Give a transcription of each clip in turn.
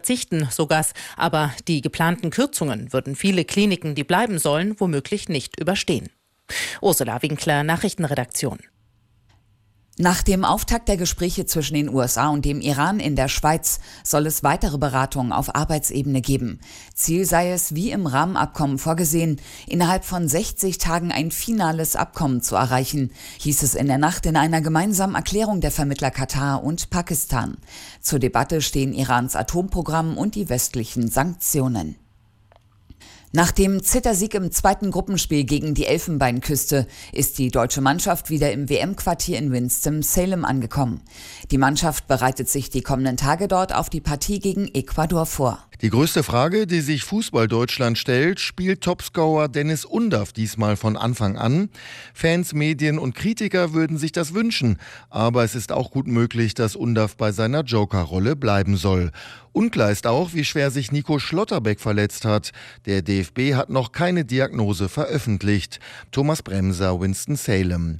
verzichten, so Gass. Aber die geplanten Kürzungen würden viele Kliniken, die bleiben sollen, womöglich nicht überstehen. Ursula Winkler, Nachrichtenredaktion. Nach dem Auftakt der Gespräche zwischen den USA und dem Iran in der Schweiz soll es weitere Beratungen auf Arbeitsebene geben. Ziel sei es, wie im Rahmenabkommen vorgesehen, innerhalb von 60 Tagen ein finales Abkommen zu erreichen, hieß es in der Nacht in einer gemeinsamen Erklärung der Vermittler Katar und Pakistan. Zur Debatte stehen Irans Atomprogramm und die westlichen Sanktionen. Nach dem Zittersieg im zweiten Gruppenspiel gegen die Elfenbeinküste ist die deutsche Mannschaft wieder im WM-Quartier in Winston-Salem angekommen. Die Mannschaft bereitet sich die kommenden Tage dort auf die Partie gegen Ecuador vor. Die größte Frage, die sich Fußball-Deutschland stellt, spielt Topscorer Dennis Undaff diesmal von Anfang an? Fans, Medien und Kritiker würden sich das wünschen, aber es ist auch gut möglich, dass Undaff bei seiner Joker-Rolle bleiben soll. Unklar ist auch, wie schwer sich Nico Schlotterbeck verletzt hat. Der DFB hat noch keine Diagnose veröffentlicht. Thomas Bremser, Winston-Salem.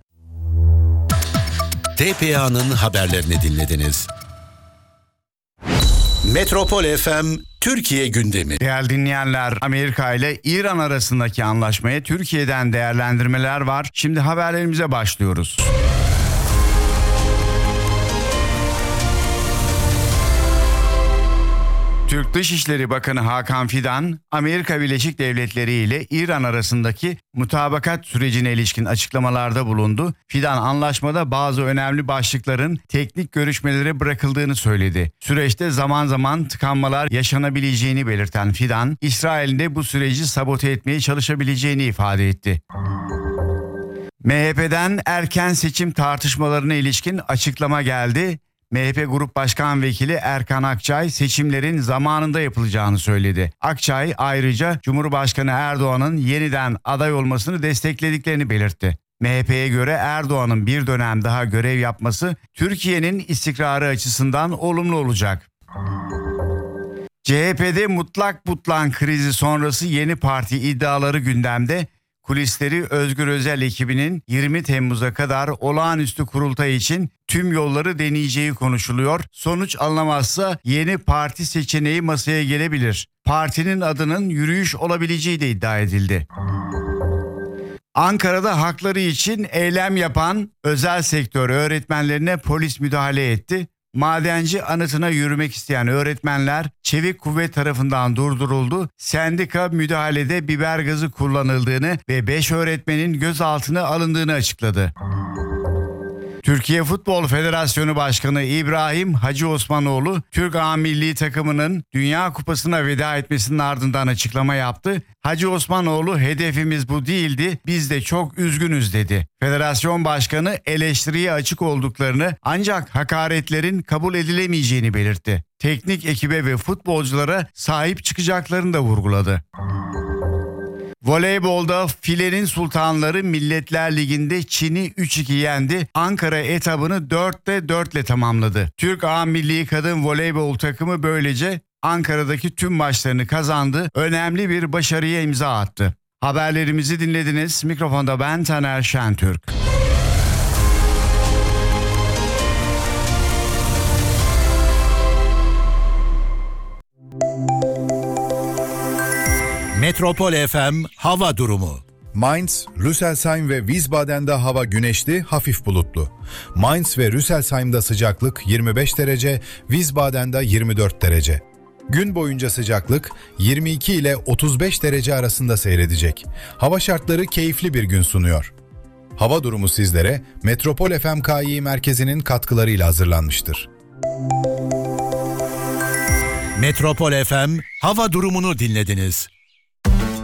TPA'nın haberlerini dinlediniz. Metropol FM Türkiye gündemi. Değerli dinleyenler, Amerika ile İran arasındaki anlaşmaya Türkiye'den değerlendirmeler var. Şimdi haberlerimize başlıyoruz. Türk Dışişleri Bakanı Hakan Fidan, Amerika Birleşik Devletleri ile İran arasındaki mutabakat sürecine ilişkin açıklamalarda bulundu. Fidan anlaşmada bazı önemli başlıkların teknik görüşmelere bırakıldığını söyledi. Süreçte zaman zaman tıkanmalar yaşanabileceğini belirten Fidan, İsrail'in de bu süreci sabote etmeye çalışabileceğini ifade etti. MHP'den erken seçim tartışmalarına ilişkin açıklama geldi. MHP Grup Başkan Vekili Erkan Akçay seçimlerin zamanında yapılacağını söyledi. Akçay ayrıca Cumhurbaşkanı Erdoğan'ın yeniden aday olmasını desteklediklerini belirtti. MHP'ye göre Erdoğan'ın bir dönem daha görev yapması Türkiye'nin istikrarı açısından olumlu olacak. CHP'de mutlak butlan krizi sonrası yeni parti iddiaları gündemde. Kulisleri Özgür Özel ekibinin 20 Temmuz'a kadar olağanüstü kurultay için tüm yolları deneyeceği konuşuluyor. Sonuç alınamazsa yeni parti seçeneği masaya gelebilir. Partinin adının yürüyüş olabileceği de iddia edildi. Ankara'da hakları için eylem yapan özel sektör öğretmenlerine polis müdahale etti. Madenci anıtına yürümek isteyen öğretmenler Çevik Kuvvet tarafından durduruldu. Sendika müdahalede biber gazı kullanıldığını ve 5 öğretmenin gözaltına alındığını açıkladı. Türkiye Futbol Federasyonu Başkanı İbrahim Hacı Osmanoğlu, Türk A Milli Takımının Dünya Kupası'na veda etmesinin ardından açıklama yaptı. Hacı Osmanoğlu, hedefimiz bu değildi, biz de çok üzgünüz dedi. Federasyon Başkanı eleştiriye açık olduklarını ancak hakaretlerin kabul edilemeyeceğini belirtti. Teknik ekibe ve futbolculara sahip çıkacaklarını da vurguladı. Voleybolda filenin sultanları Milletler Ligi'nde Çin'i 3-2 yendi. Ankara etabını 4'te 4'le tamamladı. Türk A Milli Kadın Voleybol takımı böylece Ankara'daki tüm maçlarını kazandı. Önemli bir başarıya imza attı. Haberlerimizi dinlediniz. Mikrofonda ben Taner Şentürk. Metropol FM hava durumu. Mainz, Rüsselsheim ve Wiesbaden'de hava güneşli, hafif bulutlu. Mainz ve Rüsselsheim'da sıcaklık 25 derece, Wiesbaden'da 24 derece. Gün boyunca sıcaklık 22 ile 35 derece arasında seyredecek. Hava şartları keyifli bir gün sunuyor. Hava durumu sizlere Metropol FM Kİ merkezinin katkılarıyla hazırlanmıştır. Metropol FM hava durumunu dinlediniz.